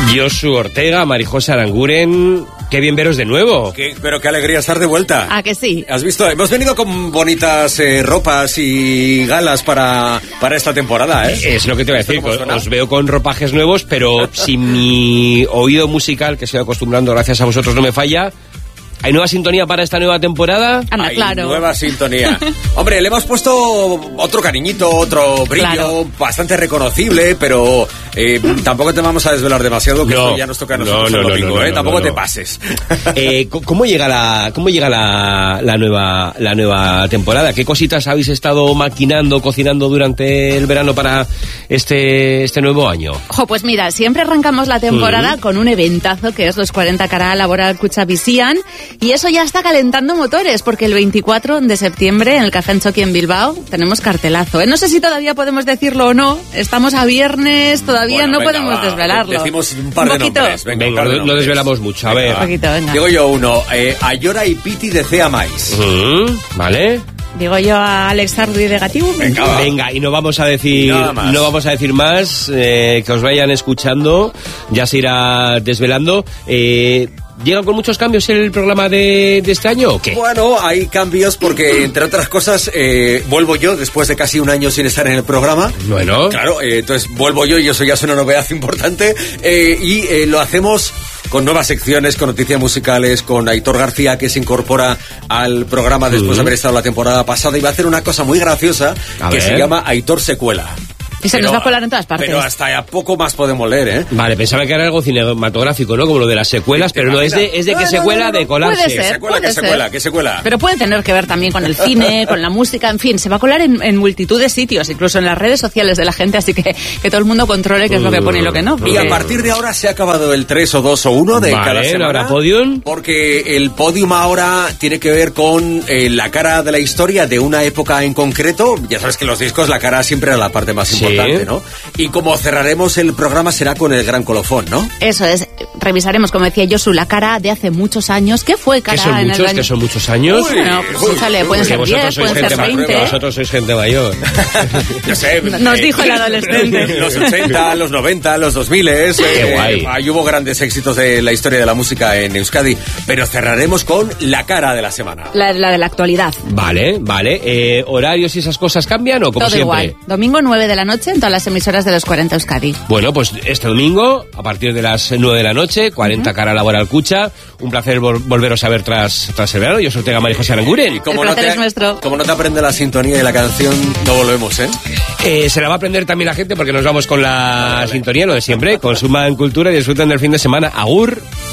Josu Ortega, Marijosa Aranguren, qué bien veros de nuevo. Pero qué alegría estar de vuelta. ¿A que sí? ¿Has visto? Hemos venido con bonitas ropas y galas para esta temporada, ¿eh? Es lo que te voy a decir, os veo con ropajes nuevos, pero si mi oído musical, que estoy acostumbrando gracias a vosotros, no me falla... ¿Hay nueva sintonía para esta nueva temporada? Anda, claro. Nueva sintonía. Hombre, le hemos puesto otro cariñito, otro brillo, bastante reconocible, pero tampoco te vamos a desvelar demasiado, que esto ya nos toca a nosotros el domingo, tampoco te pases. ¿Cómo llega la nueva temporada? ¿Qué cositas habéis estado maquinando, cocinando durante el verano para este nuevo año? Pues mira, siempre arrancamos la temporada con un eventazo que es los 40 Cara Laboral Kutxabisian. Y eso ya está calentando motores, porque el 24 de septiembre en el Café Antxoki en Bilbao tenemos cartelazo. No sé si todavía podemos decirlo o no, estamos a viernes, todavía no podemos desvelarlo. Decimos un par de nombres. Venga, no desvelamos mucho, a ver. Un poquito, venga. Digo yo uno, Ayora y Piti de Cea Mais. Vale. Digo yo a Alex Ardi de Gatibu. Venga, y no vamos a decir más, que os vayan escuchando, ya se irá desvelando. ¿Llega con muchos cambios el programa de este año o qué? Bueno, hay cambios porque, entre otras cosas, vuelvo yo después de casi un año sin estar en el programa. Bueno. Claro, entonces vuelvo yo y eso ya es una novedad importante. Y lo hacemos con nuevas secciones, con noticias musicales, con Aitor García, que se incorpora al programa después de haber estado la temporada pasada, y va a hacer una cosa muy graciosa que se llama Aitor Secuela. Y se nos va a colar en todas partes. Pero hasta a poco más podemos leer, ¿eh? Vale, pensaba que era algo cinematográfico, ¿no? Como lo de las secuelas, pero no, es de que secuela de colarse. Puede ser, ¿Qué secuela? Pero puede tener que ver también con el cine, con la música, en fin, se va a colar en multitud de sitios, incluso en las redes sociales de la gente, así que todo el mundo controle qué es lo que pone y lo que no. Porque... Y a partir de ahora se ha acabado el 3 o 2 o 1 de cada semana. ¿Habrá podium? Porque el podium ahora tiene que ver con la cara de la historia de una época en concreto. Ya sabes que en los discos la cara siempre era la parte más importante, ¿no? Y como cerraremos el programa será con el gran colofón, ¿no? Eso es, revisaremos, como decía Josu, la cara de hace muchos años. ¿Qué fue cara en el año? ¿Que son muchos años? Bueno, pues sale, pueden ser 10, pueden ser 20. Vosotros sois gente mayor. Yo sé. Nos dijo el adolescente. Los 80, los 90, los 2000. Qué guay. Ahí hubo grandes éxitos de la historia de la música en Euskadi. Pero cerraremos con la cara de la semana. La de la actualidad. Vale. ¿Horarios y esas cosas cambian o como todo siempre? Igual. Domingo 9 de la noche en todas las emisoras de los 40 Euskadi. Bueno, pues este domingo, a partir de las 9 de la noche, 40 Cara Laboral Kutxa. Un placer volveros a ver tras el verano. Yo soy Ortega, Marijosa Aranguren. El placer es nuestro. Como no te aprende la sintonía y la canción, no volvemos, se la va a aprender también la gente porque nos vamos con la sintonía, lo de siempre. Consuman cultura y disfruten del fin de semana. Agur.